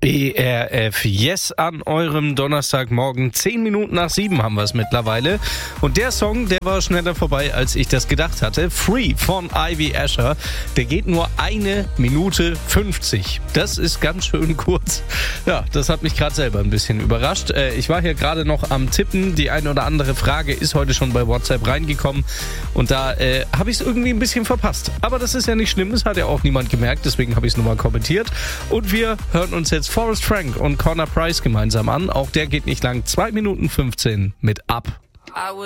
ERF Yes an eurem Donnerstagmorgen. 10 Minuten nach 7 haben wir es mittlerweile. Und der Song, der war schneller vorbei, als ich das gedacht hatte. Free von Ivy Asher. Der geht nur 1 Minute 50. Das ist ganz schön kurz. Ja, das hat mich gerade selber ein bisschen überrascht. Ich war hier gerade noch am Tippen. Die eine oder andere Frage ist heute schon bei WhatsApp reingekommen. Und da habe ich es irgendwie ein bisschen verpasst. Aber das ist ja nicht schlimm. Das hat ja auch niemand gemerkt. Deswegen habe ich es nochmal kommentiert. Und wir hören uns jetzt Forrest Frank und Connor Price gemeinsam an. Auch der geht nicht lang. 2 Minuten 15 mit Up.